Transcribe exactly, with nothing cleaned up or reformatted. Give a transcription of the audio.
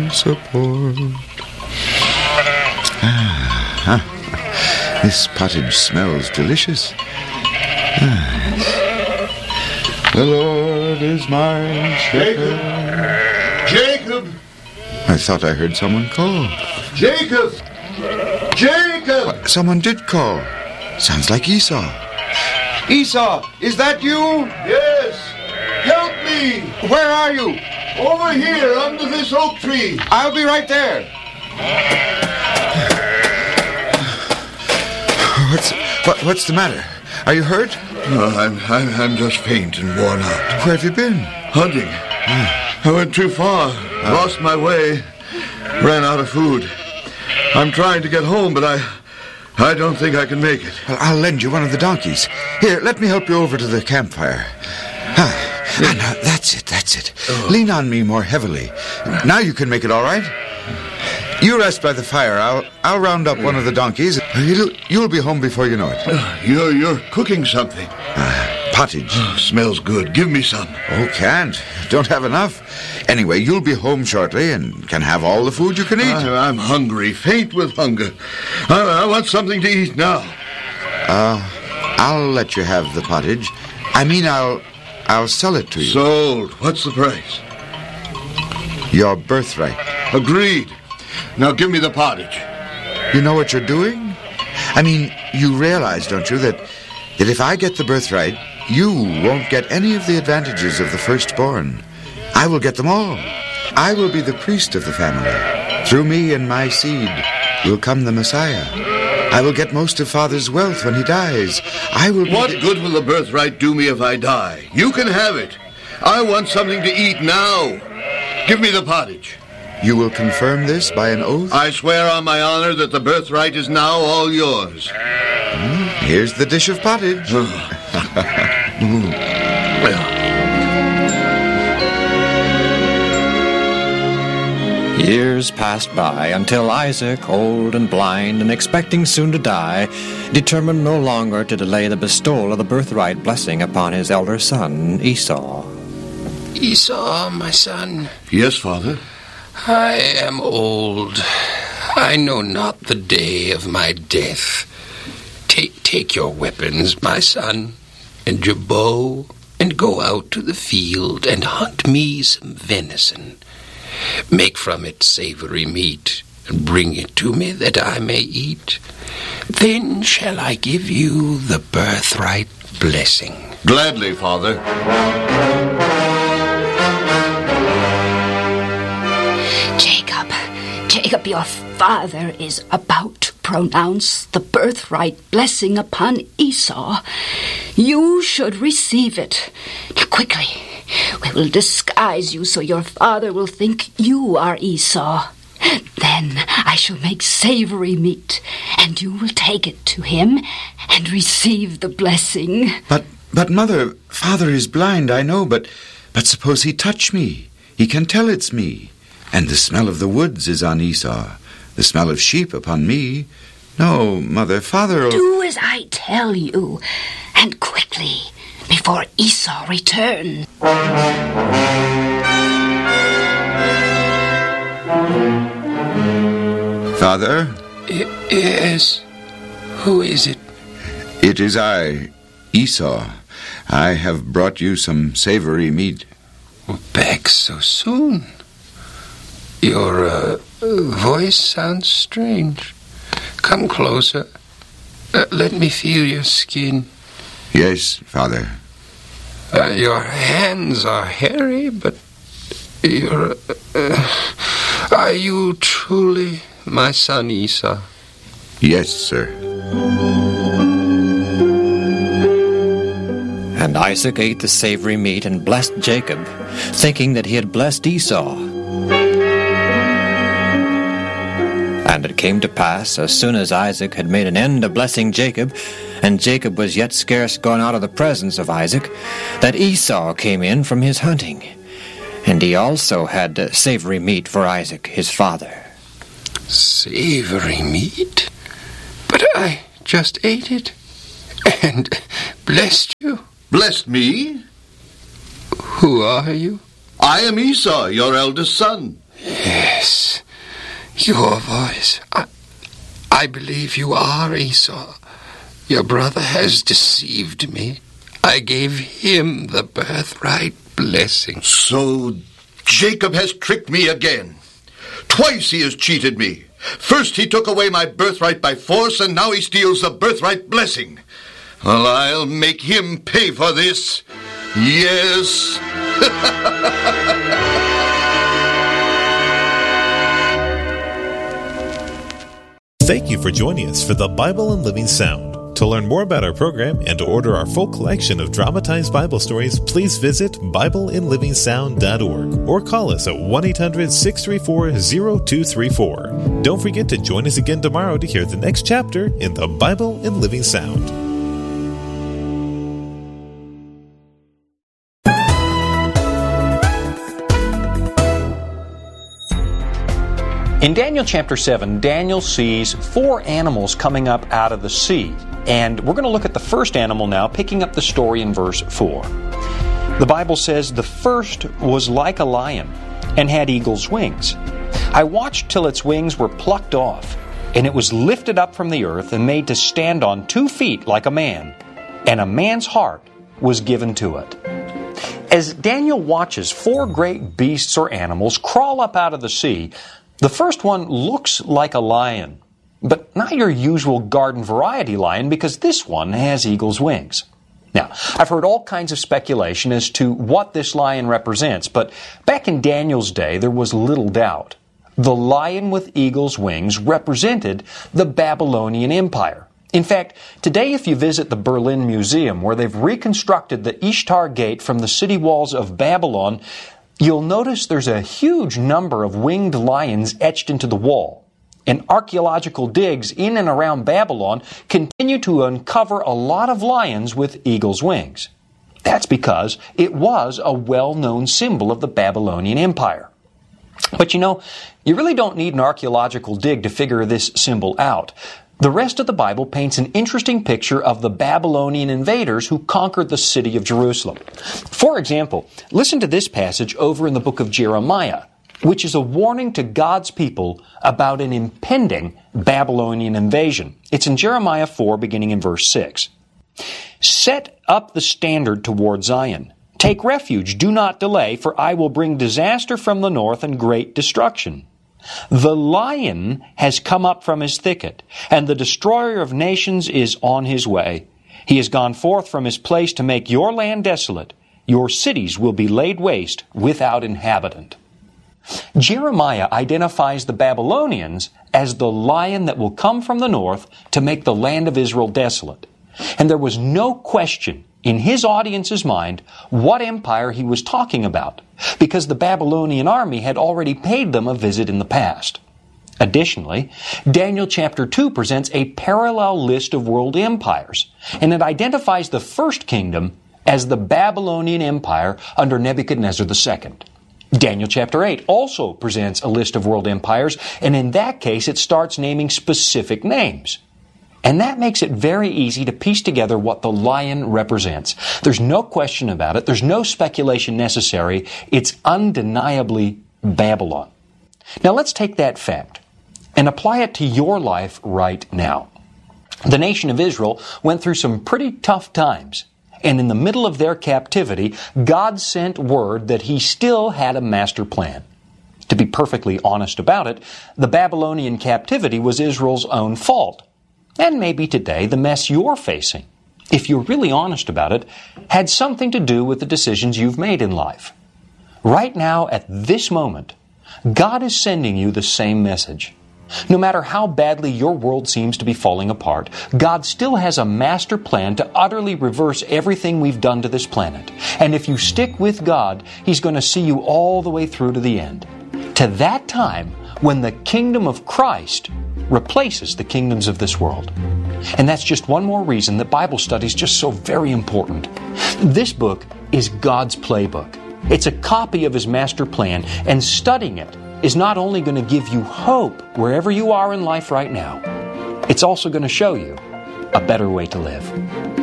support. Ah, ah, this pottage smells delicious. Ah, yes. The Lord is my shepherd. Jacob! I thought I heard someone call. Jacob! Jacob! What? Someone did call. Sounds like Esau. Esau, is that you? Yes! Help me! Where are you? Over here, under this oak tree. I'll be right there. What's what, what's the matter? Are you hurt? No, I'm, I'm I'm just faint and worn out. Where have you been? Hunting. Ah. I went too far, Ah. lost my way, ran out of food. I'm trying to get home, but I I don't think I can make it. Well, I'll lend you one of the donkeys. Here, let me help you over to the campfire. Ah, ah, now, that's it, that's it. Oh. Lean on me more heavily. Now you can make it all right. You rest by the fire. I'll I'll round up one of the donkeys. You'll, you'll be home before you know it. Uh, you're you're cooking something. Uh, pottage. Oh, smells good. Give me some. Oh, can't. Don't have enough. Anyway, you'll be home shortly and can have all the food you can eat. I, I'm hungry, faint with hunger. I, I want something to eat now. Uh, I'll let you have the pottage. I mean, I'll I'll sell it to you. Sold. What's the price? Your birthright. Agreed. Now give me the pottage. You know what you're doing? I mean, you realize, don't you, that, that if I get the birthright, you won't get any of the advantages of the firstborn. I will get them all. I will be the priest of the family. Through me and my seed will come the Messiah. I will get most of Father's wealth when he dies. I will be What the... good will the birthright do me if I die? You can have it. I want something to eat now. Give me the pottage. You will confirm this by an oath? I swear on my honor that the birthright is now all yours. Mm, here's the dish of pottage. mm. Years passed by until Isaac, old and blind and expecting soon to die, determined no longer to delay the bestowal of the birthright blessing upon his elder son, Esau. Esau, my son. Yes, Father? I am old. I know not the day of my death. Take, take your weapons, my son, and your bow, and go out to the field and hunt me some venison. Make from it savory meat, and bring it to me that I may eat. Then shall I give you the birthright blessing. Gladly, Father. Jacob, Jacob, your father is about to pronounce the birthright blessing upon Esau. You should receive it. Now, quickly, we will disguise you so your father will think you are Esau. Then I shall make savory meat, and you will take it to him and receive the blessing. But, but, Mother, Father is blind, I know, but, but suppose he touch me. He can tell it's me. And the smell of the woods is on Esau, the smell of sheep upon me. No, Mother, Father'll... Do as I tell you, and quickly, before Esau returns. Father? Y- yes. Who is it? It is I, Esau. I have brought you some savory meat. Back so soon? Your uh, voice sounds strange. Come closer. Uh, let me feel your skin. Yes, Father. Uh, your hands are hairy, but you're... Uh, are you truly my son Esau? Yes, sir. And Isaac ate the savory meat and blessed Jacob, thinking that he had blessed Esau. And it came to pass, as soon as Isaac had made an end of blessing Jacob, and Jacob was yet scarce gone out of the presence of Isaac, that Esau came in from his hunting. And he also had uh, savory meat for Isaac, his father. Savory meat? But I just ate it and blessed you. Blessed me? Who are you? I am Esau, your eldest son. Yes, your voice. I, I believe you are Esau. Your brother has deceived me. I gave him the birthright blessing. So Jacob has tricked me again. Twice he has cheated me. First he took away my birthright by force, and now he steals the birthright blessing. Well, I'll make him pay for this. Yes. Thank you for joining us for the Bible in Living Sound. To learn more about our program and to order our full collection of dramatized Bible stories, please visit Bible in Living Sound dot org or call us at one eight hundred, six three four, zero two three four. Don't forget to join us again tomorrow to hear the next chapter in the Bible in Living Sound. In Daniel chapter seven, Daniel sees four animals coming up out of the sea. And we're going to look at the first animal now, picking up the story in verse four. The Bible says, "The first was like a lion and had eagle's wings. I watched till its wings were plucked off, and it was lifted up from the earth and made to stand on two feet like a man, and a man's heart was given to it." As Daniel watches four great beasts or animals crawl up out of the sea, the first one looks like a lion. But not your usual garden variety lion, because this one has eagle's wings. Now, I've heard all kinds of speculation as to what this lion represents, but back in Daniel's day, there was little doubt. The lion with eagle's wings represented the Babylonian Empire. In fact, today if you visit the Berlin Museum, where they've reconstructed the Ishtar Gate from the city walls of Babylon, you'll notice there's a huge number of winged lions etched into the wall. And archaeological digs in and around Babylon continue to uncover a lot of lions with eagle's wings. That's because it was a well-known symbol of the Babylonian Empire. But you know, you really don't need an archaeological dig to figure this symbol out. The rest of the Bible paints an interesting picture of the Babylonian invaders who conquered the city of Jerusalem. For example, listen to this passage over in the book of Jeremiah, which is a warning to God's people about an impending Babylonian invasion. It's in Jeremiah four, beginning in verse six. "Set up the standard toward Zion. Take refuge, do not delay, for I will bring disaster from the north and great destruction. The lion has come up from his thicket, and the destroyer of nations is on his way. He has gone forth from his place to make your land desolate. Your cities will be laid waste without inhabitant." Jeremiah identifies the Babylonians as the lion that will come from the north to make the land of Israel desolate. And there was no question in his audience's mind what empire he was talking about, because the Babylonian army had already paid them a visit in the past. Additionally, Daniel chapter two presents a parallel list of world empires, and it identifies the first kingdom as the Babylonian Empire under Nebuchadnezzar the Second. Daniel chapter eight also presents a list of world empires, and in that case it starts naming specific names. And that makes it very easy to piece together what the lion represents. There's no question about it. There's no speculation necessary. It's undeniably Babylon. Now let's take that fact and apply it to your life right now. The nation of Israel went through some pretty tough times. And in the middle of their captivity, God sent word that He still had a master plan. To be perfectly honest about it, the Babylonian captivity was Israel's own fault. And maybe today the mess you're facing, if you're really honest about it, had something to do with the decisions you've made in life. Right now, at this moment, God is sending you the same message. No matter how badly your world seems to be falling apart, God still has a master plan to utterly reverse everything we've done to this planet. And if you stick with God, He's going to see you all the way through to the end. To that time when the kingdom of Christ replaces the kingdoms of this world. And that's just one more reason that Bible study is just so very important. This book is God's playbook. It's a copy of His master plan, and studying it is not only going to give you hope wherever you are in life right now, it's also going to show you a better way to live.